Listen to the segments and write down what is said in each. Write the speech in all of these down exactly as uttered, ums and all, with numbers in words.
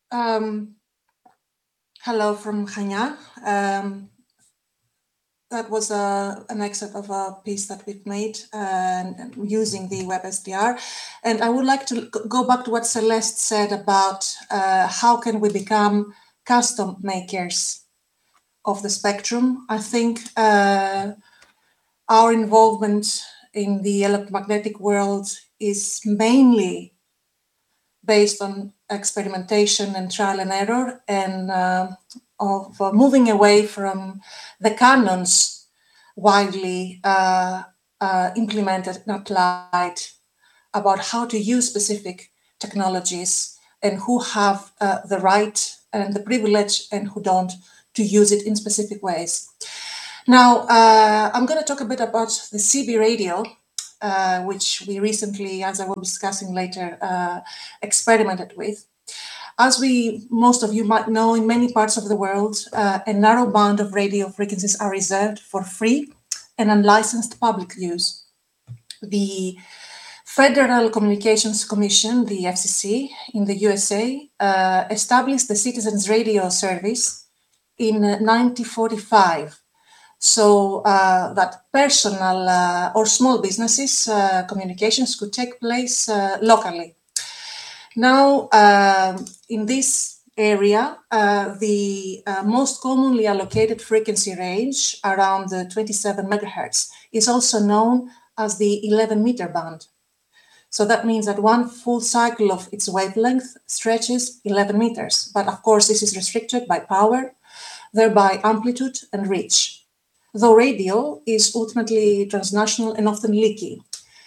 Um, hello from Hanya. Um, that was a, an excerpt of a piece that we've made uh, using the WebSDR. And I would like to go back to what Celeste said about uh, how can we become custom makers of the spectrum. I think uh, our involvement in the electromagnetic world is mainly based on experimentation and trial and error, and uh, of uh, moving away from the canons widely uh, uh, implemented and applied about how to use specific technologies and who have uh, the right and the privilege and who don't to use it in specific ways. Now, uh, I'm going to talk a bit about the C B radio, uh, which we recently, as I will be discussing later, uh, experimented with. As we, most of you might know, in many parts of the world, uh, a narrow band of radio frequencies are reserved for free and unlicensed public use. The Federal Communications Commission, the F C C, in the U S A, uh, established the Citizens Radio Service in uh, nineteen forty-five. So uh, that personal uh, or small businesses uh, communications could take place uh, locally. Now, um, in this area, uh, the uh, most commonly allocated frequency range, around the twenty-seven megahertz, is also known as the eleven meter band. So that means that one full cycle of its wavelength stretches eleven meters. But of course, this is restricted by power, thereby amplitude and reach. Though radio is ultimately transnational and often leaky.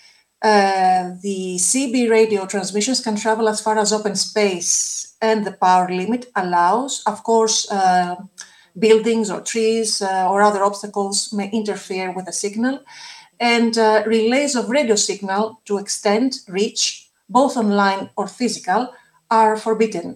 Uh, the C B radio transmissions can travel as far as open space, and the power limit allows, of course, uh, buildings or trees uh, or other obstacles may interfere with the signal, and uh, relays of radio signal to extend reach, both online or physical, are forbidden.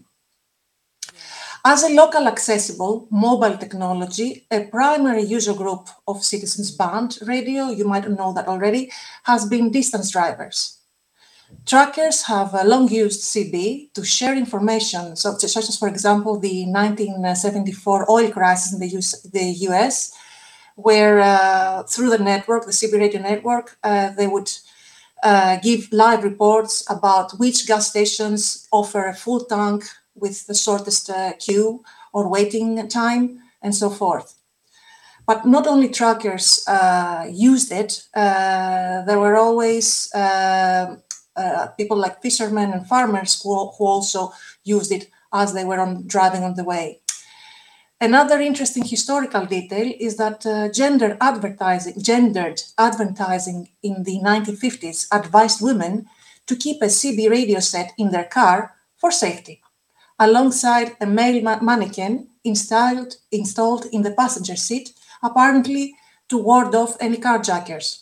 As a local accessible mobile technology, a primary user group of Citizens Band radio, you might know that already, has been distance drivers. Trackers have uh, long used C B to share information, so, such as, for example, the nineteen seventy-four oil crisis in the, U S, the U S, where uh, through the network, the C B radio network, uh, they would uh, give live reports about which gas stations offer a full tank with the shortest uh, queue or waiting time, and so forth. But not only trackers uh, used it, uh, there were always uh, uh, people like fishermen and farmers who, who also used it as they were on, driving on the way. Another interesting historical detail is that uh, gender advertising, gendered advertising in the nineteen fifties advised women to keep a C B radio set in their car for safety, alongside a male ma- mannequin installed, installed in the passenger seat, apparently to ward off any carjackers.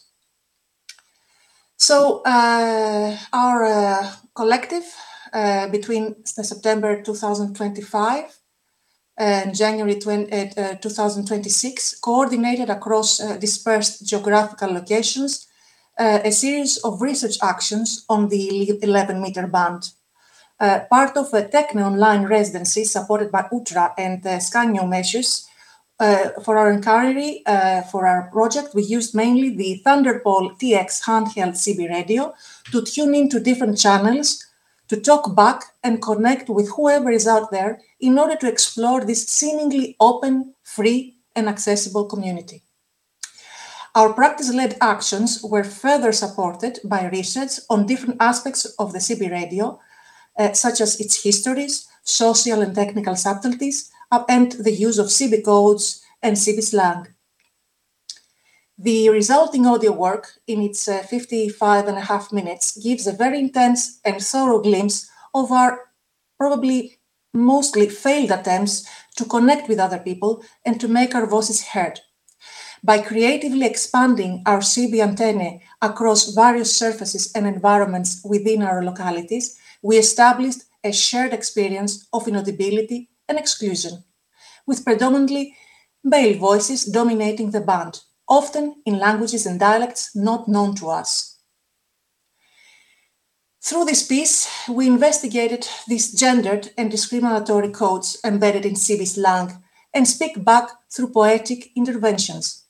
So uh, our uh, collective, uh, between September twenty twenty-five and January twenty twenty-six, coordinated across uh, dispersed geographical locations uh, a series of research actions on the eleven meter band. Uh, part of a Techno Online residency supported by UTRA and uh, Scanio measures. Uh, for our inquiry, uh, for our project, we used mainly the Thunderpole T X handheld C B radio to tune into different channels, to talk back and connect with whoever is out there in order to explore this seemingly open, free, and accessible community. Our practice-led actions were further supported by research on different aspects of the C B radio, uh, such as its histories, social and technical subtleties, uh, and the use of C B codes and C B slang. The resulting audio work, in its uh, fifty-five and a half minutes, gives a very intense and thorough glimpse of our probably mostly failed attempts to connect with other people and to make our voices heard. By creatively expanding our C B antennae across various surfaces and environments within our localities, we established a shared experience of inaudibility and exclusion, with predominantly male voices dominating the band, often in languages and dialects not known to us. Through this piece, we investigated these gendered and discriminatory codes embedded in C B slang and speak back through poetic interventions.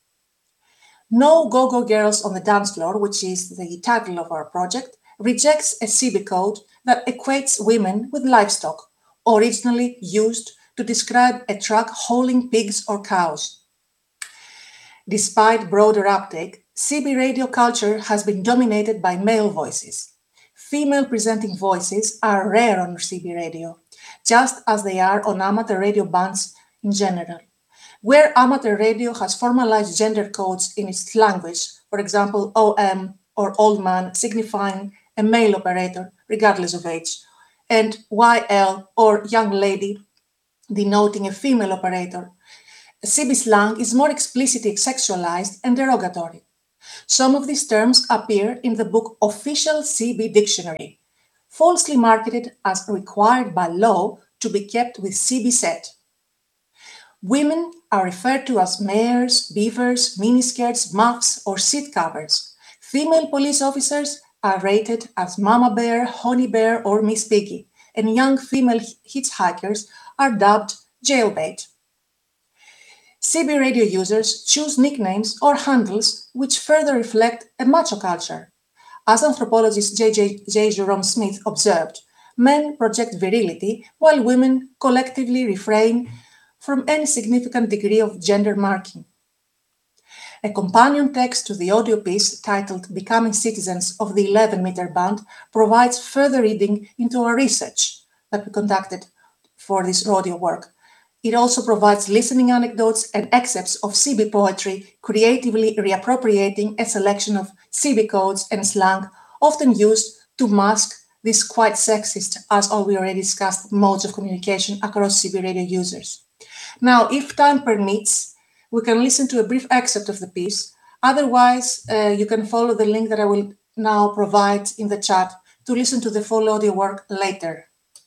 No Go-Go Girls on the Dance Floor, which is the title of our project, rejects a C B code that equates women with livestock, originally used to describe a truck hauling pigs or cows. Despite broader uptake, C B radio culture has been dominated by male voices. Female presenting voices are rare on C B radio, just as they are on amateur radio bands in general. Where amateur radio has formalized gender codes in its language, for example, O M or old man signifying a male operator, regardless of age, and Y L or young lady denoting a female operator, C B slang is more explicitly sexualized and derogatory. Some of these terms appear in the book Official C B Dictionary, falsely marketed as required by law to be kept with C B set. Women are referred to as mares, beavers, miniskirts, muffs, or seat covers. Female police officers are rated as Mama Bear, Honey Bear, or Miss Piggy, and young female hitchhikers are dubbed jailbait. C B radio users choose nicknames or handles which further reflect a macho culture. As anthropologist J J J. Jerome Smith observed, men project virility while women collectively refrain from any significant degree of gender marking. A companion text to the audio piece titled Becoming Citizens of the eleven meter Band provides further reading into our research that we conducted for this audio work. It also provides listening anecdotes and excerpts of C B poetry, creatively reappropriating a selection of C B codes and slang often used to mask these quite sexist, as all we already discussed, modes of communication across C B radio users. Now, if time permits, we can listen to a brief excerpt of the piece. Otherwise, uh, you can follow the link that I will now provide in the chat to listen to the full audio work later.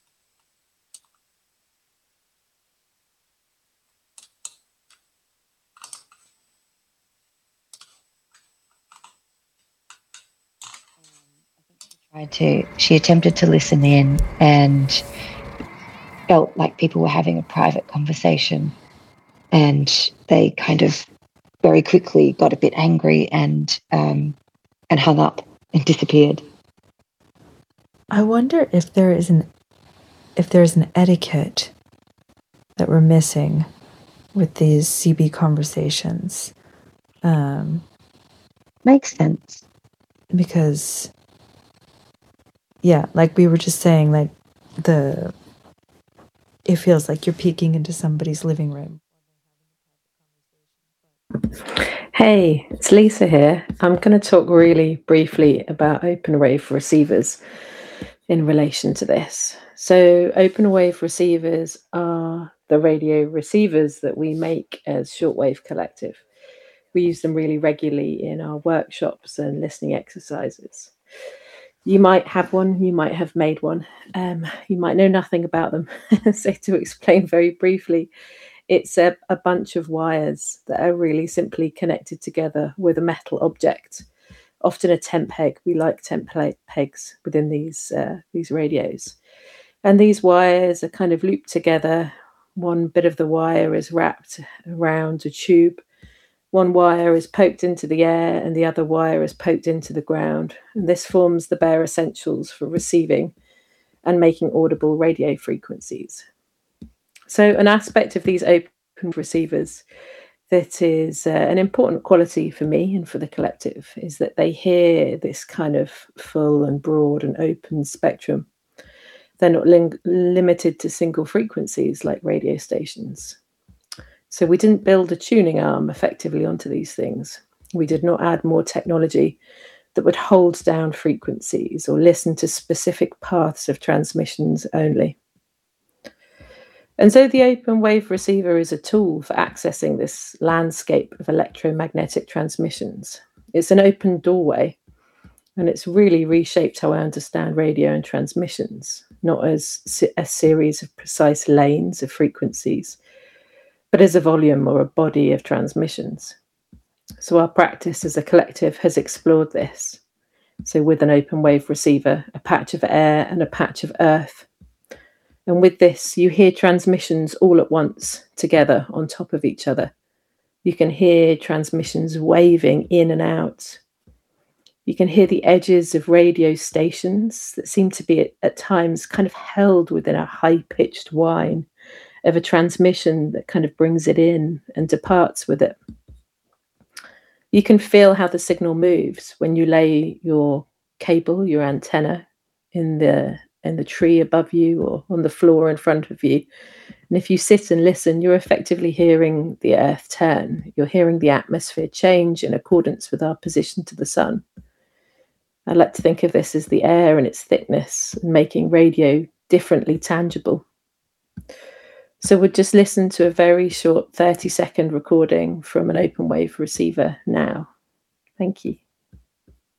Tried to, she attempted to listen in and felt like people were having a private conversation, and they kind of very quickly got a bit angry and um, and hung up and disappeared. I wonder if there is an if there is an etiquette that we're missing with these C B conversations. Um, Makes sense. Because, yeah, like we were just saying, like the it feels like you're peeking into somebody's living room. Hey, it's Lisa here. I'm going to talk really briefly about open wave receivers in relation to this. So open wave receivers are the radio receivers that we make as Shortwave Collective. We use them really regularly in our workshops and listening exercises. You might have one, you might have made one, um, you might know nothing about them. So to explain very briefly, it's a, a bunch of wires that are really simply connected together with a metal object, often a tent peg. We like tent pegs within these, uh, these radios. And these wires are kind of looped together. One bit of the wire is wrapped around a tube. One wire is poked into the air and the other wire is poked into the ground. And this forms the bare essentials for receiving and making audible radio frequencies. So an aspect of these open receivers that is uh, an important quality for me and for the collective is that they hear this kind of full and broad and open spectrum. They're not ling- limited to single frequencies like radio stations. So we didn't build a tuning arm effectively onto these things. We did not add more technology that would hold down frequencies or listen to specific paths of transmissions only. And so the open wave receiver is a tool for accessing this landscape of electromagnetic transmissions. It's an open doorway, and it's really reshaped how I understand radio and transmissions, not as a series of precise lanes of frequencies, but as a volume or a body of transmissions. So our practice as a collective has explored this. So with an open wave receiver, a patch of air and a patch of earth. And with this, you hear transmissions all at once together on top of each other. You can hear transmissions waving in and out. You can hear the edges of radio stations that seem to be at, at times kind of held within a high-pitched whine of a transmission that kind of brings it in and departs with it. You can feel how the signal moves when you lay your cable, your antenna, in the in the tree above you or on the floor in front of you. And if you sit and listen, you're effectively hearing the earth turn. You're hearing the atmosphere change in accordance with our position to the sun. I like to think of this as the air and its thickness and making radio differently tangible. So we'll just listen to a very short thirty second recording from an open wave receiver now. Thank you.